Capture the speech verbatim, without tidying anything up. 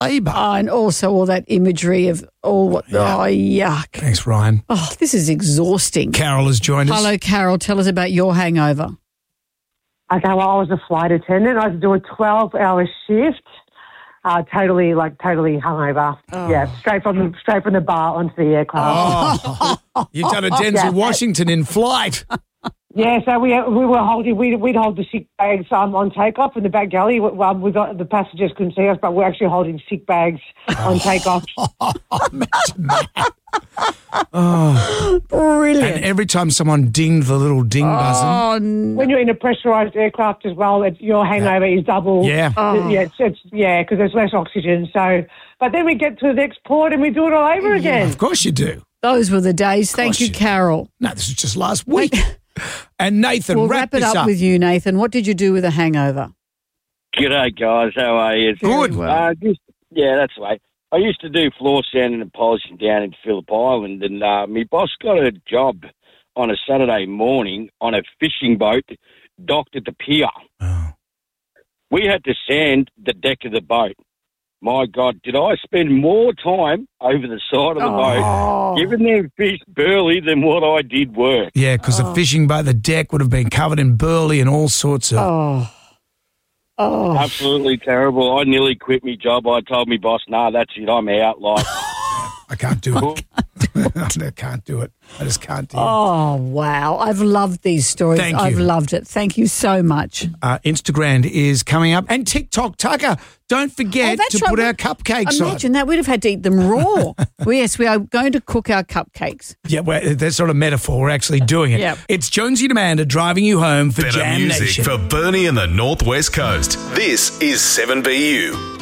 labour. Oh, and also all that imagery of all what, Yeah. oh, yuck. Thanks, Ryan. Oh, this is exhausting. Carol has joined us. Hello, Carol. Tell us about your hangover. Okay, well, I was a flight attendant. I had to do a twelve-hour shift. Uh, totally, like, totally hungover. Oh. Yeah, straight from the straight from the bar onto the aircraft. Oh, you've done a Denzel Yeah. Washington in flight. Yeah, so we we were holding we we'd hold the sick bags um, on takeoff in the back galley. Well, we got the passengers couldn't see us, but we're actually holding sick bags on takeoff. Imagine that. Oh. Brilliant. And every time someone dinged the little ding buzzing. Oh, no. When you're in a pressurised aircraft as well, it, your hangover is double. Yeah. Oh. Yeah, it's, it's yeah, because there's less oxygen. So, but then we get to the next port and we do it all over again. Of course you do. Those were the days. Thank you, you do. Carol. No, this was just last week. And Nathan, We'll wrap, wrap it this up, up. with you, Nathan. What did you do with a hangover? G'day, guys. How are you? Good. Very Uh, just, yeah, that's the way. I used to do floor sanding and polishing down in Phillip Island, and uh, my boss got a job on a Saturday morning on a fishing boat docked at the pier. Oh. We had to sand the deck of the boat. My God, did I spend more time over the side of the Oh. boat giving them fish burley than what I did work? Yeah, because the fishing boat, the deck would have been covered in burley and all sorts of... Oh. Oh. Absolutely terrible. I nearly quit my job. I told my boss, nah, that's it, I'm out. Like, I can't do it. I can't do it. I just can't do it. Oh, wow. I've loved these stories. Thank I've you. loved it. Thank you so much. Uh, Instagram is coming up. And TikTok, Tucker, don't forget Oh, that's to right. put We- our cupcakes on. Imagine that. We'd have had to eat them raw. Well, yes, we are going to cook our cupcakes. Yeah, well, that's sort of metaphor. We're actually doing it. Yep. It's Jonesy and Amanda driving you home for Better Jam music Nation. for Bernie and the Northwest Coast. This is seven B U.